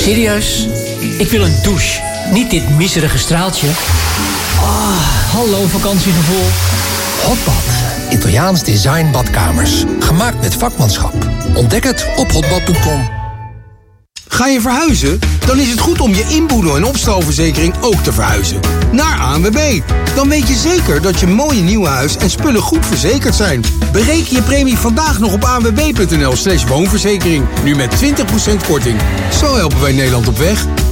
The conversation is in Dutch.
Serieus? Ik wil een douche. Niet dit miserige straaltje. Hallo vakantiegevoel. Hotbad. Italiaans design badkamers. Gemaakt met vakmanschap. Ontdek het op hotbad.com. Ga je verhuizen? Dan is het goed om je inboedel- en opstalverzekering ook te verhuizen. Naar ANWB. Dan weet je zeker dat je mooie nieuwe huis en spullen goed verzekerd zijn. Bereken je premie vandaag nog op anwb.nl/woonverzekering. Nu met 20% korting. Zo helpen wij Nederland op weg.